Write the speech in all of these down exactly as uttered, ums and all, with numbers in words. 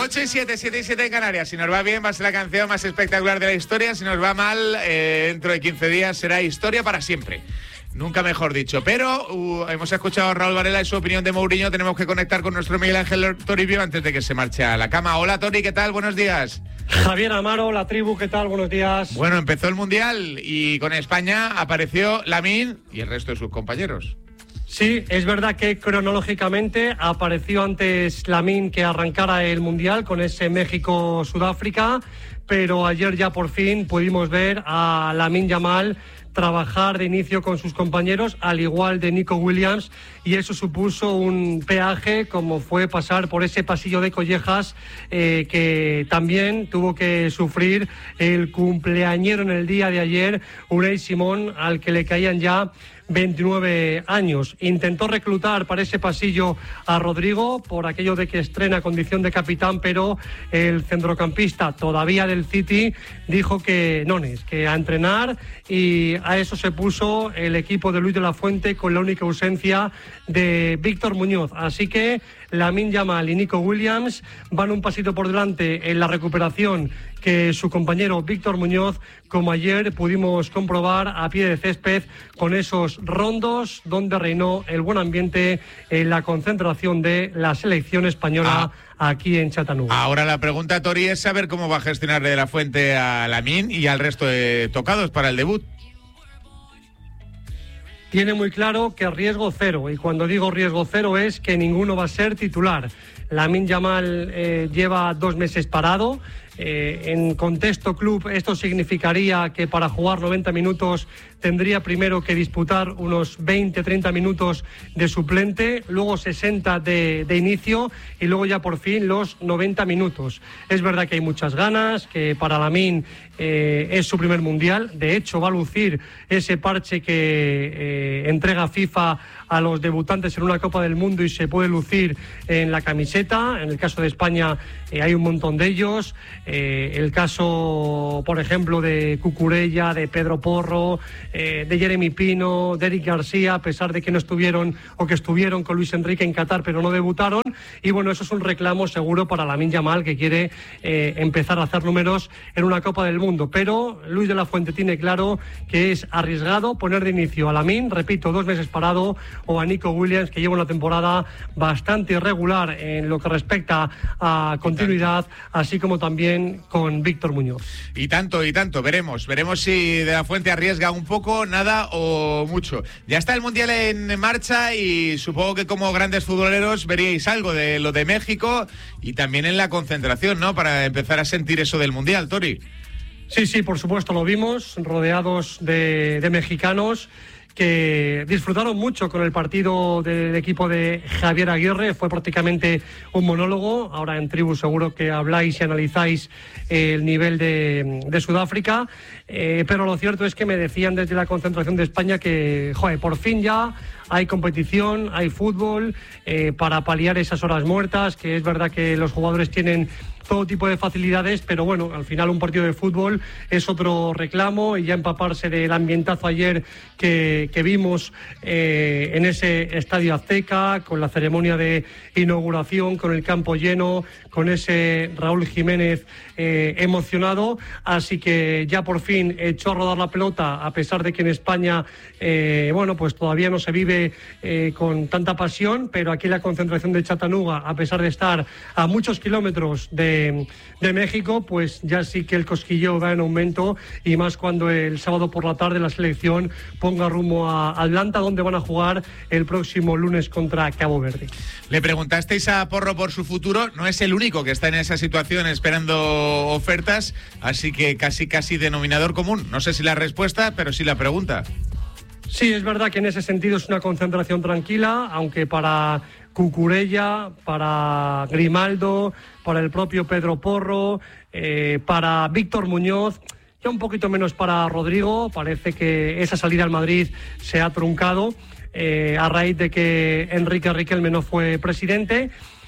ocho y siete, siete y siete en Canarias. Si nos va bien va a ser la canción más espectacular de la historia. Si nos va mal, eh, dentro de quince días será historia para siempre. Nunca mejor dicho. Pero uh, hemos escuchado a Raúl Varela y su opinión de Mourinho. Tenemos que conectar con nuestro Miguel Ángel Toribio antes de que se marche a la cama. Hola, Tori, ¿qué tal? Buenos días. Javier Amaro, la tribu, ¿qué tal? Buenos días. Bueno, empezó el Mundial y con España apareció Lamine y el resto de sus compañeros. Sí, es verdad que cronológicamente apareció antes Lamine que arrancara el Mundial con ese México-Sudáfrica, pero ayer ya por fin pudimos ver a Lamine Yamal trabajar de inicio con sus compañeros, al igual de Nico Williams, y eso supuso un peaje, como fue pasar por ese pasillo de collejas eh, que también tuvo que sufrir el cumpleañero en el día de ayer, Unai Simón, al que le caían ya veintinueve años. Intentó reclutar para ese pasillo a Rodrigo por aquello de que estrena condición de capitán, pero el centrocampista todavía del City dijo que no, que a entrenar, y a eso se puso el equipo de Luis de la Fuente con la única ausencia de Víctor Muñoz. Así que Lamine Yamal y Nico Williams van un pasito por delante en la recuperación que su compañero Víctor Muñoz, como ayer pudimos comprobar a pie de césped con esos rondos donde reinó el buen ambiente en la concentración de la selección española ah. aquí en Chattanooga. Ahora la pregunta, Tori, es saber cómo va a gestionar de la Fuente a Lamine y al resto de tocados para el debut. Tiene muy claro que riesgo cero, y cuando digo riesgo cero es que ninguno va a ser titular. Lamine Yamal eh, lleva dos meses parado. Eh, en contexto club esto significaría que para jugar noventa minutos tendría primero que disputar unos veinte a treinta minutos de suplente, luego sesenta de, de inicio y luego ya por fin los noventa minutos. Es verdad que hay muchas ganas, que para Lamine eh, es su primer mundial. De hecho va a lucir ese parche que eh, entrega FIFA a los debutantes en una Copa del Mundo y se puede lucir en la camiseta. En el caso de España eh, hay un montón de ellos. Eh, el caso, por ejemplo, de Cucurella, de Pedro Porro, eh, de Jeremy Pino, de Eric García, a pesar de que no estuvieron o que estuvieron con Luis Enrique en Qatar pero no debutaron. Y bueno, eso es un reclamo seguro para Lamine Yamal, que quiere eh, empezar a hacer números en una Copa del Mundo. Pero Luis de la Fuente tiene claro que es arriesgado poner de inicio a Lamine, repito, dos meses parado, o a Nico Williams, que lleva una temporada bastante irregular en lo que respecta a continuidad, así como también con Víctor Muñoz. Y tanto, y tanto, veremos, veremos si de la Fuente arriesga un poco, nada o mucho. Ya está el Mundial en marcha y supongo que como grandes futboleros veríais algo de lo de México y también en la concentración, ¿no? Para empezar a sentir eso del Mundial, Tori. Sí, sí, por supuesto lo vimos, rodeados de, de mexicanos que disfrutaron mucho con el partido del equipo de Javier Aguirre. Fue prácticamente un monólogo. Ahora en Tribu seguro que habláis y analizáis el nivel de, de Sudáfrica, eh, pero lo cierto es que me decían desde la concentración de España que, joder, por fin ya hay competición, hay fútbol, eh, para paliar esas horas muertas, que es verdad que los jugadores tienen todo tipo de facilidades, pero bueno, al final un partido de fútbol es otro reclamo, y ya empaparse del ambientazo ayer que, que vimos eh, en ese Estadio Azteca, con la ceremonia de inauguración, con el campo lleno, con ese Raúl Jiménez eh, emocionado. Así que ya por fin echó a rodar la pelota, a pesar de que en España eh, bueno, pues todavía no se vive eh, con tanta pasión, pero aquí la concentración de Chattanooga, a pesar de estar a muchos kilómetros de, de México, pues ya sí que el cosquilleo va en aumento, y más cuando el sábado por la tarde la selección ponga rumbo a Atlanta, donde van a jugar el próximo lunes contra Cabo Verde. Le preguntasteis a Porro por su futuro, no es el único que está en esa situación esperando ofertas, así que casi casi denominador común. No sé si la respuesta, pero sí la pregunta. Sí, es verdad que en ese sentido es una concentración tranquila, aunque para Cucurella, para Grimaldo, para el propio Pedro Porro, eh, para Víctor Muñoz, ya un poquito menos para Rodrigo. Parece que esa salida al Madrid se ha truncado eh, a raíz de que Enrique Riquelme no fue presidente,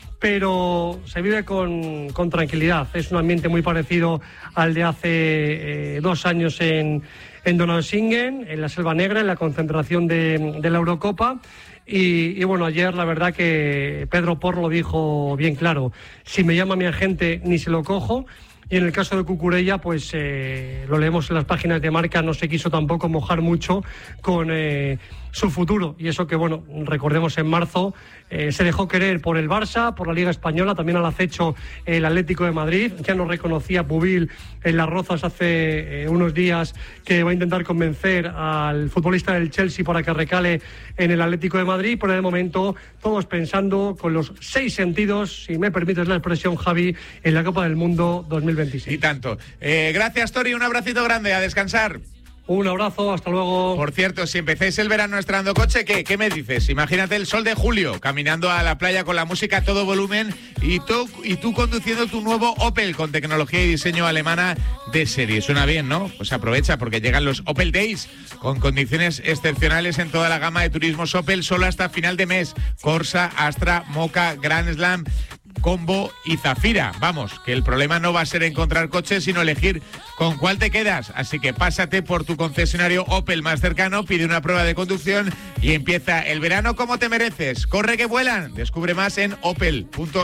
pero se vive con, con tranquilidad. Es un ambiente muy parecido al de hace eh, dos años en, en Donaueschingen, en la Selva Negra, en la concentración de, de la Eurocopa. Y, y bueno, ayer la verdad que Pedro Porro lo dijo bien claro, si me llama mi agente ni se lo cojo. Y en el caso de Cucurella, pues eh, lo leemos en las páginas de Marca, no se quiso tampoco mojar mucho con eh, su futuro. Y eso que, bueno, recordemos en marzo eh, se dejó querer por el Barça, por la Liga Española, también al acecho el Atlético de Madrid. Ya nos reconocía Pubil en Las Rozas hace eh, unos días que va a intentar convencer al futbolista del Chelsea para que recale en el Atlético de Madrid. Pero de momento todos pensando con los seis sentidos, si me permites la expresión, Javi, en la Copa del Mundo dos mil veintiséis. Y tanto. Eh, gracias, Tori, un abracito grande, a descansar. Un abrazo, hasta luego. Por cierto, si empecéis el verano estrenando coche, ¿qué, ¿qué me dices? Imagínate el sol de julio, caminando a la playa con la música a todo volumen y tú, y tú conduciendo tu nuevo Opel con tecnología y diseño alemana de serie. Suena bien, ¿no? Pues aprovecha porque llegan los Opel Days con condiciones excepcionales en toda la gama de turismos Opel solo hasta final de mes. Corsa, Astra, Mocha, Grand Slam, Combo y Zafira. Vamos, que el problema no va a ser encontrar coches, sino elegir con cuál te quedas. Así que pásate por tu concesionario Opel más cercano, pide una prueba de conducción y empieza el verano como te mereces. Corre que vuelan. Descubre más en opel punto